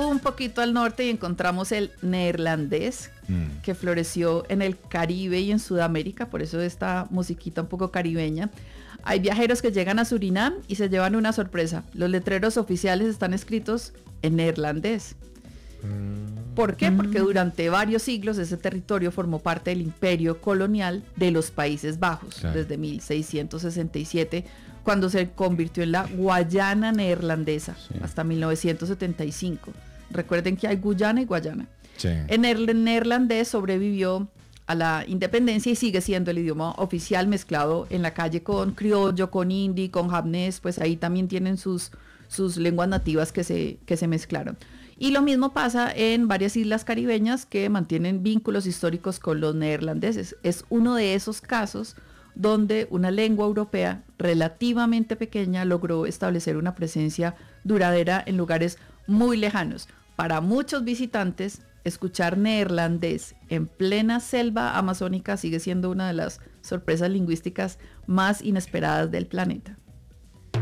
un poquito al norte y encontramos el neerlandés, que floreció en el Caribe y en Sudamérica, por eso esta musiquita un poco caribeña. Hay viajeros que llegan a Surinam y se llevan una sorpresa. Los letreros oficiales están escritos en neerlandés. ¿Por qué? Porque durante varios siglos ese territorio formó parte del imperio colonial de los Países Bajos, claro, desde 1667, cuando se convirtió en la Guayana neerlandesa, sí, hasta 1975. Recuerden que hay Guyana y Guayana. Sí. En el neerlandés sobrevivió a la independencia y sigue siendo el idioma oficial, mezclado en la calle con criollo, con hindi, con japonés, pues ahí también tienen sus lenguas nativas que se mezclaron. Y lo mismo pasa en varias islas caribeñas que mantienen vínculos históricos con los neerlandeses. Es uno de esos casos donde una lengua europea relativamente pequeña logró establecer una presencia duradera en lugares muy lejanos. Para muchos visitantes, escuchar neerlandés en plena selva amazónica sigue siendo una de las sorpresas lingüísticas más inesperadas del planeta.